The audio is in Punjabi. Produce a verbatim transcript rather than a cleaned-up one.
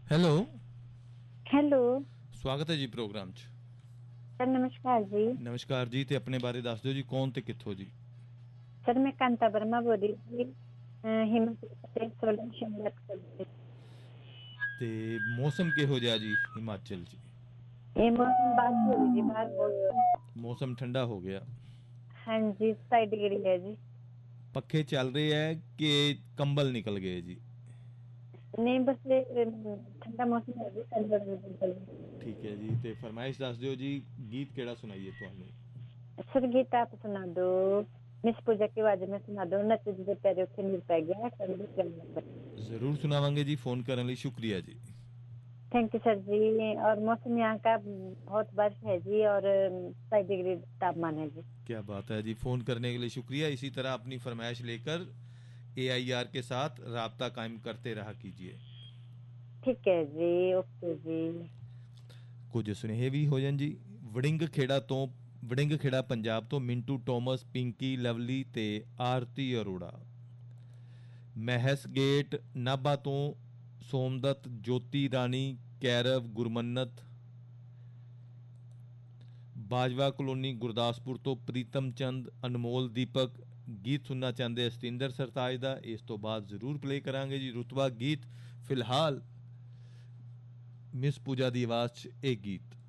ਹੈਲੋ। ਹੈਲੋ। ਸਵਾਗਤ ਹੈ ਜੀ ਪ੍ਰੋਗਰਾਮ 'ਚ। ਸਰ ਨਮਸਕਾਰ ਜੀ। ਨਮਸਕਾਰ ਜੀ। ਤੇ ਆਪਣੇ ਬਾਰੇ ਦੱਸ ਦਿਓ ਜੀ, ਕੌਣ ਤੇ ਕਿੱਥੋਂ ਜੀ? ਸਰ ਮੈਂ ਕਾਂਤਾ ਵਰਮਾ ਬੋਲ ਰਹੀ ਸੀ, ਹਿਮਾਚਲ ਪ੍ਰਦੇਸ਼ ਸੋਲਨ ਸ਼ਿਮਲਾ ਤੋਂ। ਤੇ ਮੌਸਮ ਕਿਹੋ ਜਿਹਾ ਜੀ ਹਿਮਾਚਲ 'ਚ? ਇਹ ਮੌਸਮ ਬਾਤ ਹੋ ਰਹੀ ਜੀ, ਬਾਹਰ ਬਹੁਤ। ਮੌਸਮ ਠੰਡਾ ਹੋ ਗਿਆ। ਹਾਂਜੀ, ਸਤਾਈ ਡਿਗਰੀ ਹੈ ਜੀ। ਪੱਖੇ ਚੱਲ ਰਹੇ ਹੈ ਕਿ ਕੰਬਲ ਨਿਕਲ ਗਏ ਜੀ? ਨਹੀਂ, ਬਸ ਠੰਡਾ ਮੌਸਮ ਹੈ ਜੀ। ਠੀਕ ਹੈ ਜੀ। ਤੇ ਫਰਮਾਇਸ਼ ਦੱਸ ਦਿਓ ਜੀ, ਗੀਤ ਕਿਹੜਾ ਸੁਣਾਈਏ ਤੁਹਾਨੂੰ? ਸਰ ਗੀਤ ਆਪ ਸੁਣਾ ਦੋ। ਮਿਸ ਪੂਜਾ ਕੀ ਆਵਾਜ਼ में सुना दो, नच ਦੇ ਪੈਰੇ ਉੱਥੇ ਨੀਰ ਪੈ ਗਿਆ। ਜ਼ਰੂਰ ਸੁਣਾਵਾਂਗੇ ਜੀ। ਫੋਨ ਕਰਨ ਲਈ ਸ਼ੁਕਰੀਆ ਜੀ। थैंक यू सर जी। और मौसम यहाँ का बहुत बारिश है जी, और सताईस डिग्री तापमान है जी। क्या बात है जी। फ़ोन करने के लिए शुक्रिया। इसी तरह अपनी फरमाइश लेकर ए आई आर के साथ राब्ता कायम करते रहा कीजिए। ठीक है जी, ओके जी। ਕੁਝ ਸੁਨੇਹੇ ਵੀ ਹੋ ਜਾਣ ਜੀ। ਵੜਿੰਗ ਖੇੜਾ ਤੋਂ ਵੜਿੰਗ ਖੇੜਾ ਪੰਜਾਬ ਤੋਂ ਮਿੰਟੂ ਟੋਮਸ, ਪਿੰਕੀ ਲਵਲੀ ਤੇ ਆਰਤੀ ਅਰੋੜਾ। ਮਹਿਸ ਗੇਟ ਨਾਭਾ ਤੋਂ ਸੋਮਦੱਤ, ਜੋਤੀ ਰਾਣੀ, ਕੈਰਵ, ਗੁਰਮੰਨਤ। ਬਾਜਵਾ ਕਲੋਨੀ ਗੁਰਦਾਸਪੁਰ ਤੋਂ ਪ੍ਰੀਤਮ ਚੰਦ, ਅਨਮੋਲ ਦੀਪਕ। ਗੀਤ ਸੁਣਨਾ ਚਾਹੁੰਦੇ ਸਤਿੰਦਰ ਸਰਤਾਜ ਦਾ। ਇਸ ਤੋਂ ਬਾਅਦ ਜ਼ਰੂਰ ਪਲੇ ਕਰਾਂਗੇ ਜੀ ਰੁਤਬਾ ਗੀਤ। ਫਿਲਹਾਲ ਮਿਸ ਪੂਜਾ ਦੀ ਆਵਾਜ਼ 'ਚ ਇਹ ਗੀਤ।